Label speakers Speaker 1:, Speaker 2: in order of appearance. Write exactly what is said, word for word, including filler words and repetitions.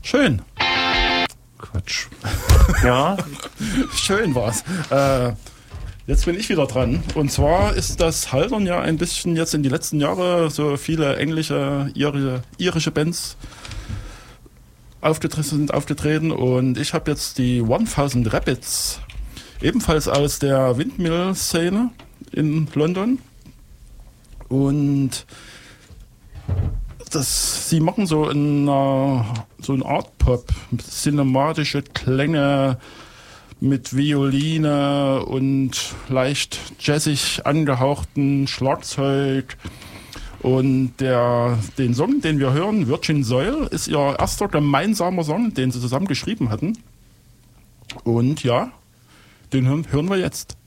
Speaker 1: Schön.
Speaker 2: Quatsch.
Speaker 1: Ja. Schön war's. Äh, jetzt bin ich wieder dran. Und zwar ist das Haldern ja ein bisschen jetzt in die letzten Jahre so viele englische, irische, irische Bands aufgetreten, sind aufgetreten. Und ich habe jetzt die tausend Rabbits, ebenfalls aus der Windmill-Szene in London. Und das, sie machen so eine, so eine Art Pop, cinematische Klänge mit Violine und leicht jazzig angehauchten Schlagzeug. Und der, den Song, den wir hören, Virgin Soil, ist ihr erster gemeinsamer Song, den sie zusammen geschrieben hatten. Und ja, den hören, hören wir jetzt.